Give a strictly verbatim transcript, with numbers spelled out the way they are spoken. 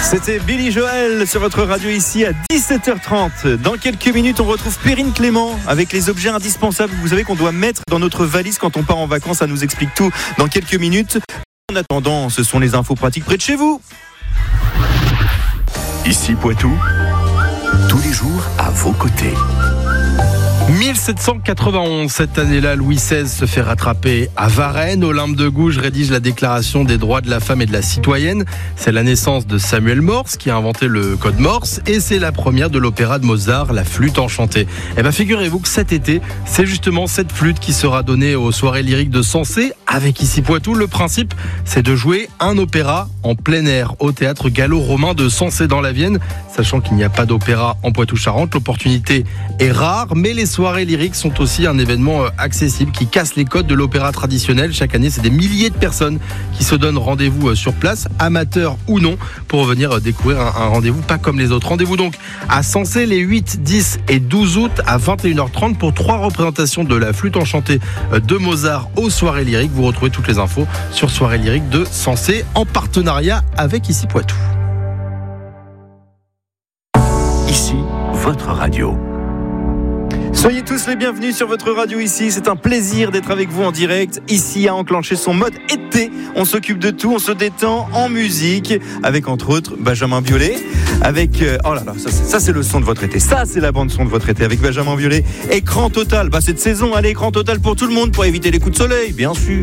C'était Billy Joel sur votre radio ici à dix-sept heures trente. Dans quelques minutes, on retrouve Perrine Clément avec les objets indispensables, vous savez, qu'on doit mettre dans notre valise quand on part en vacances. Ça nous explique tout dans quelques minutes. En attendant, ce sont les infos pratiques près de chez vous. Ici Poitou, tous les jours à vos côtés. mille sept cent quatre-vingt-onze, cette année-là, Louis seize se fait rattraper à Varennes. Olympe de Gouges rédige la déclaration des droits de la femme et de la citoyenne. C'est la naissance de Samuel Morse qui a inventé le code Morse et c'est la première de l'opéra de Mozart, La Flûte enchantée. Et bien figurez-vous que cet été, c'est justement cette flûte qui sera donnée aux soirées lyriques de Sensé avec Ici Poitou. Le principe, c'est de jouer un opéra en plein air au théâtre gallo-romain de Sensé dans la Vienne. Sachant qu'il n'y a pas d'opéra en Poitou-Charentes, l'opportunité est rare, mais les soirées lyriques sont aussi un événement accessible qui casse les codes de l'opéra traditionnel. Chaque année, c'est des milliers de personnes qui se donnent rendez-vous sur place, amateurs ou non, pour venir découvrir un rendez-vous pas comme les autres. Rendez-vous donc à Sensé les huit, dix et douze août à vingt et une heures trente pour trois représentations de La Flûte enchantée de Mozart aux soirées lyriques. Vous retrouvez toutes les infos sur Soirées lyriques de Sensé en partenariat avec Ici Poitou. Ici, votre radio. Soyez tous les bienvenus sur votre radio ici. C'est un plaisir d'être avec vous en direct. Ici a enclenché son mode été. On s'occupe de tout, on se détend en musique. Avec entre autres Benjamin Biolay. Avec, euh, oh là là, ça, ça c'est le son de votre été. Ça c'est la bande son de votre été avec Benjamin Biolay. Écran total. Bah cette saison, allez, écran total pour tout le monde pour éviter les coups de soleil, bien sûr.